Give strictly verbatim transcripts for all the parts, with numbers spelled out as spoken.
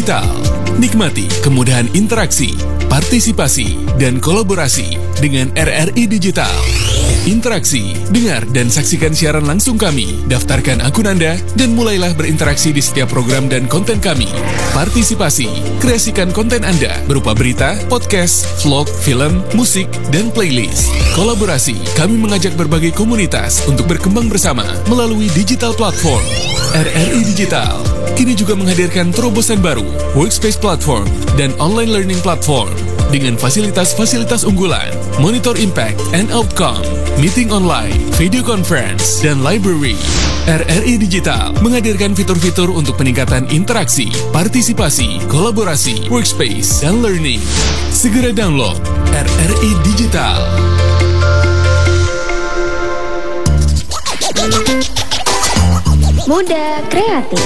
Digital. Nikmati kemudahan interaksi, partisipasi, dan kolaborasi dengan R R I Digital. Interaksi, dengar dan saksikan siaran langsung kami, daftarkan akun Anda, dan mulailah berinteraksi di setiap program dan konten kami. Partisipasi, kreasikan konten Anda berupa berita, podcast, vlog, film, musik, dan playlist. Kolaborasi, kami mengajak berbagai komunitas untuk berkembang bersama melalui digital platform. R R I Digital kini juga menghadirkan terobosan baru, workspace platform, dan online learning platform dengan fasilitas-fasilitas unggulan, monitor impact and outcome, meeting online, video conference, dan library. R R I Digital menghadirkan fitur-fitur untuk peningkatan interaksi, partisipasi, kolaborasi, workspace, dan learning. Segera download R R I Digital. Muda Kreatif.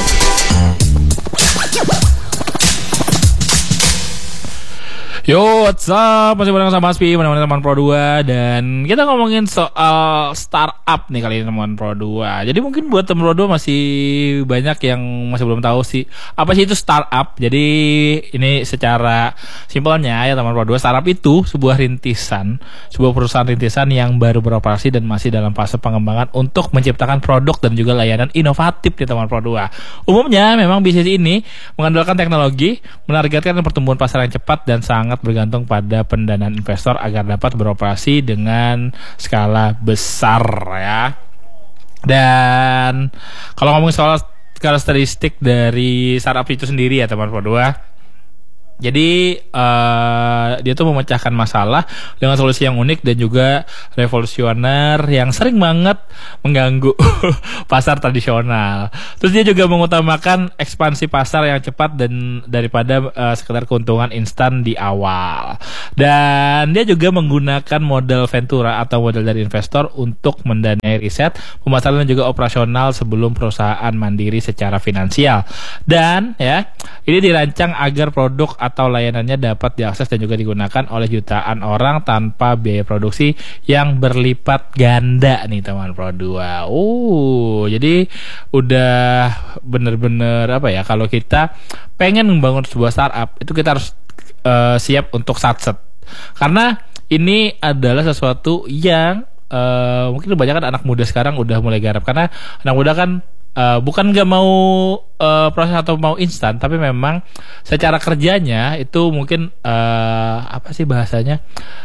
Yo, what's up? Masih bareng sama Aspi, teman-teman Pro dua. Dan kita ngomongin soal startup nih kali ini, teman Pro dua. Jadi mungkin buat teman Pro dua masih banyak yang masih belum tahu sih apa sih itu startup. Jadi ini secara simpelnya ya teman Pro dua, startup itu sebuah rintisan, sebuah perusahaan rintisan yang baru beroperasi dan masih dalam fase pengembangan untuk menciptakan produk dan juga layanan inovatif di teman Pro dua. Umumnya memang bisnis ini mengandalkan teknologi, menargetkan pertumbuhan pasar yang cepat dan sangat bergantung pada pendanaan investor agar dapat beroperasi dengan skala besar ya. Dan kalau ngomongin soal karakteristik dari startup itu sendiri ya teman Pro dua, jadi uh, dia tuh memecahkan masalah dengan solusi yang unik dan juga revolusioner yang sering banget mengganggu pasar tradisional. Terus dia juga mengutamakan ekspansi pasar yang cepat dan daripada uh, sekedar keuntungan instan di awal. Dan dia juga menggunakan model ventura atau model dari investor untuk mendanai riset, pemasaran dan juga operasional sebelum perusahaan mandiri secara finansial. Dan ya, ini dirancang agar produk atau layanannya dapat diakses dan juga digunakan oleh jutaan orang tanpa biaya produksi yang berlipat ganda nih teman Pro dua. Oh, jadi udah bener-bener apa ya, kalau kita pengen membangun sebuah startup itu kita harus uh, siap untuk satset. Karena ini adalah sesuatu yang uh, mungkin kebanyakan anak muda sekarang udah mulai garap, karena anak muda kan Uh, bukan gak mau uh, proses atau mau instan, tapi memang secara kerjanya itu mungkin uh, apa sih bahasanya,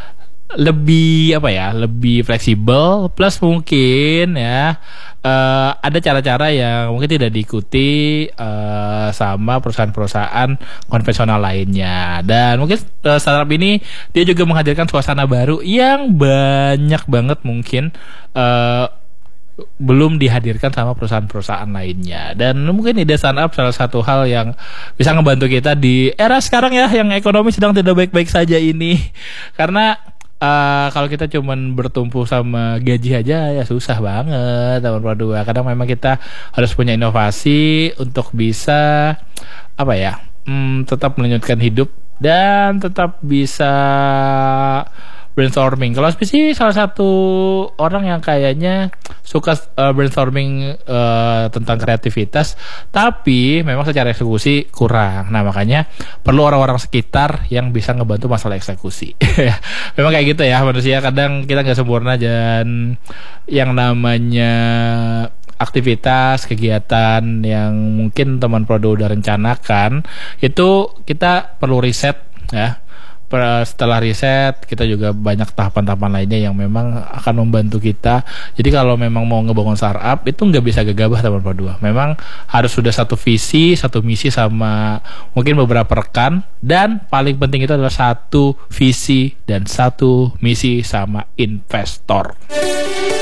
lebih apa ya, lebih fleksibel, plus mungkin ya uh, ada cara-cara yang mungkin tidak diikuti uh, sama perusahaan-perusahaan konvensional lainnya. Dan mungkin uh, startup ini dia juga menghadirkan suasana baru yang banyak banget mungkin uh, belum dihadirkan sama perusahaan-perusahaan lainnya. Dan mungkin ide startup salah satu hal yang bisa ngebantu kita di era sekarang ya, yang ekonomi sedang tidak baik-baik saja ini. Karena uh, kalau kita cuman bertumpu sama gaji aja ya susah banget teman Pro dua. Kadang memang kita harus punya inovasi untuk bisa apa ya, hmm, tetap melanjutkan hidup dan tetap bisa brainstorming. Kalau spesies salah satu orang yang kayaknya suka uh, brainstorming uh, tentang kreativitas, tapi memang secara eksekusi kurang. Nah makanya perlu orang-orang sekitar yang bisa ngebantu masalah eksekusi. Memang kayak gitu ya manusia, kadang kita nggak sempurna, dan yang namanya aktivitas, kegiatan yang mungkin teman Pro dua udah rencanakan, itu kita perlu riset ya. Setelah riset, kita juga banyak tahapan-tahapan lainnya yang memang akan membantu kita. Jadi kalau memang mau ngebangun startup itu nggak bisa gegabah teman Pro dua. Memang harus sudah satu visi, satu misi sama mungkin beberapa rekan, dan paling penting itu adalah satu visi dan satu misi sama investor.